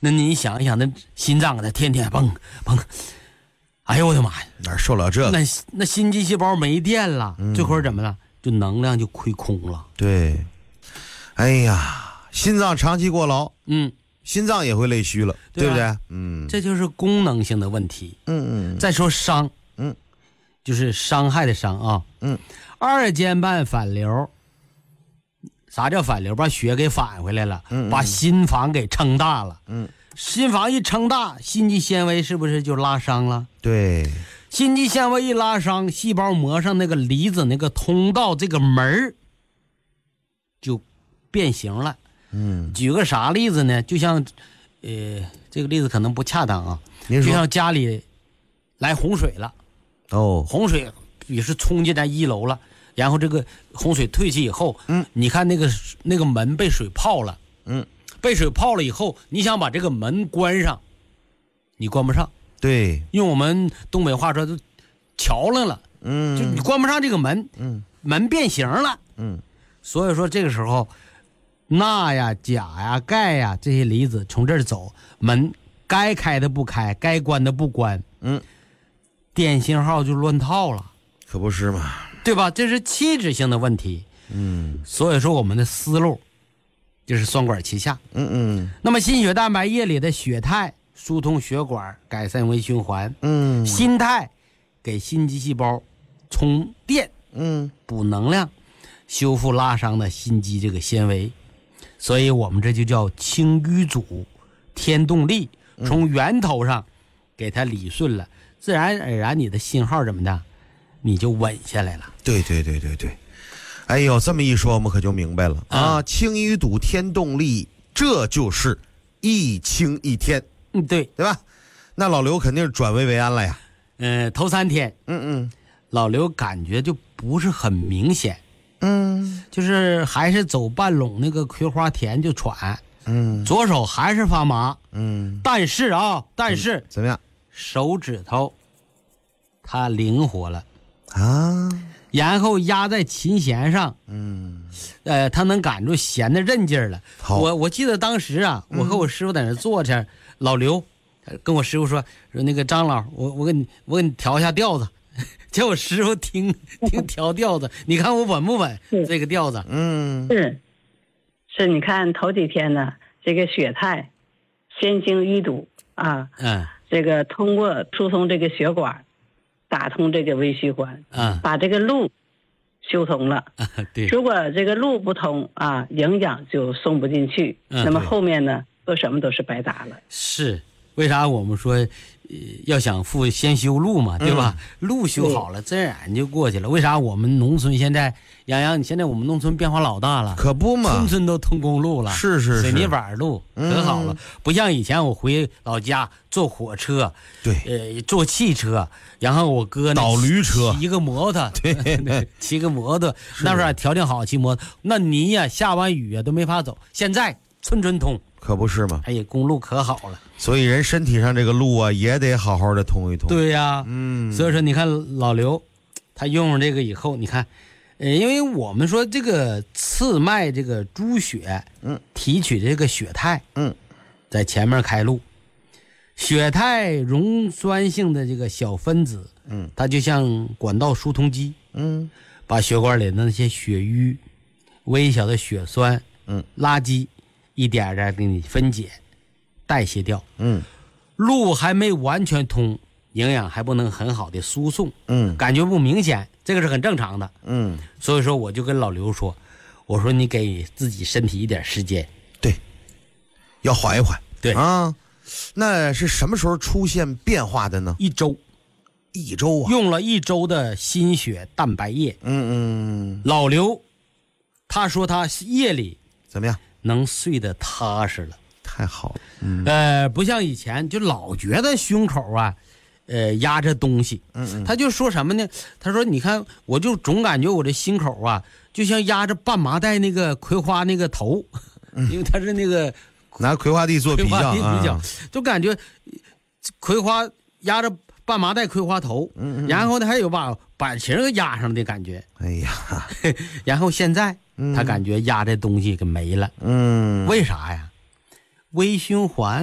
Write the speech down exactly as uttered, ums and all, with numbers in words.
那你想一想，那心脏它天天蹦蹦，哎呦我的妈呀， 哪受了这个？ 那那心肌细胞没电了， 嗯、 这会儿怎么了？就能量就亏空了。 对，哎呀，心脏长期过劳， 嗯， 心脏也会累虚了，对, 对, 对不对？嗯， 这就是功能性的问题。 嗯嗯。 再说伤， 嗯， 就是伤害的伤啊。 嗯， 二尖瓣反流。啥叫反流？把血给返回来了， 嗯嗯把心房给撑大了。 嗯， 心房一撑大，心肌纤维是不是就拉伤了？ 对， 心肌纤维一拉伤，细胞膜上那个离子那个通道这个门就变形了。 嗯， 举个啥例子呢？就像，呃，这个例子可能不恰当啊。就像家里来洪水了， 哦， 洪水也是冲进咱一楼了。然后这个洪水退去以后， 嗯， 你看那个那个门被水泡了， 嗯， 被水泡了以后，你想把这个门关上，你关不上。 对， 用我们东北话说，就桥楞了， 嗯， 就你关不上这个门， 嗯， 门变形了， 嗯， 所以说这个时候，钠呀、钾呀、钙呀这些离子从这儿走，门该开的不开，该关的不关， 嗯， 电信号就乱套了， 可不是嘛。 对吧？这是器质性的问题， 嗯， 所以说我们的思路就是双管齐下， 嗯嗯。 那么心血蛋白液里的血肽疏通血管，改善微循环， 嗯， 心肽给心肌细胞充电， 嗯， 补能量，修复拉伤的心肌这个纤维，所以我们这就叫清淤阻添动力，从源头上给它理顺了，自然而然你的信号怎么的？你就稳下来了。 对对对对对，哎呦，这么一说我们可就明白了、嗯、啊！清淤堵添动力，这就是一清一天。 嗯，对对吧？那老刘肯定是转危为安了呀。 嗯，头三天， 嗯嗯， 老刘感觉就不是很明显， 嗯， 就是还是走半垄那个葵花田就喘， 嗯， 左手还是发麻， 嗯， 但是啊，但是、 嗯、怎么样？ 手指头它灵活了。 啊， 然后压在琴弦上， 嗯， 呃，他能感住弦的韧劲儿了。我我记得当时啊，我和我师傅在那坐着，嗯、老刘跟我师傅说说那个张老，我我给你我给你调一下调子，叫我师傅听听调调子，你看我稳不稳这个调子？ 嗯， 是是，你看头几天呢，这个血肽先经淤堵啊， 嗯， 这个通过疏通这个血管。打通这个微循环， 嗯， 把这个路修通了。 啊、对， 如果这个路不通啊，营养就送不进去， 嗯、 那么后面呢，做什么都是白搭了。 是为啥我们说，呃，要想富先修路嘛，对吧？嗯、路修好了，自然就过去了。为啥我们农村现在，洋洋，你现在我们农村变化老大了， 可不嘛， 村村都通公路了， 是是是， 水泥板路可好了，嗯、不像以前我回老家坐火车， 对， 呃，坐汽车，然后我哥呢倒驴车， 骑个摩托， 对， 骑个摩托，那时候条件好，骑摩托，那泥呀、啊、下完雨啊都没法走，现在村村通。 可不是嘛！ 哎呀，公路可好了， 所以人身体上这个路啊，也得好好的通一通。 对呀、啊， 嗯， 所以说你看老刘，他用上这个以后，你看，呃，因为我们说这个刺脉这个猪血， 嗯， 提取这个血肽， 嗯， 在前面开路，血肽溶酸性的这个小分子， 嗯， 它就像管道疏通机， 嗯， 把血管里的那些血瘀、微小的血栓， 嗯， 垃圾。一点点给你分解代谢掉， 嗯， 路还没完全通，营养还不能很好的输送， 嗯， 感觉不明显，这个是很正常的， 嗯， 所以说我就跟老刘说，我说你给自己身体一点时间， 对，要缓一缓， 对啊，那是什么时候出现变化的呢？ 一周， 一周啊， 用了一周的心血蛋白液， 嗯嗯， 老刘他说他夜里怎么样？ 能睡得踏实了， 太好了。嗯， 呃，不像以前就老觉得胸口啊，呃，压着东西。 嗯嗯， 他就说什么呢？他说：“你看，我就总感觉我这心口啊，就像压着半麻袋那个葵花那个头，嗯、因为他是那个拿葵花地做比较啊， 比较就感觉葵花压着半麻袋葵花头， 嗯嗯， 然后呢还有把板型压上的感觉。 哎呀， 然后现在。”他感觉压这东西给没了， 嗯， 为啥呀？微循环